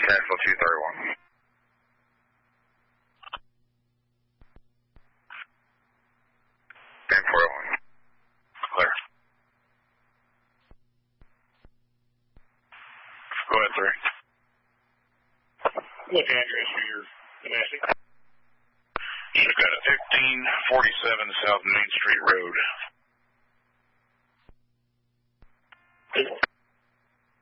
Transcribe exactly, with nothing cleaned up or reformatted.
Nashville two thirty-one. ten forty-one. Clear. Go ahead, three. What address for your domestic? You've got a fifteen forty-seven South Main Street Road.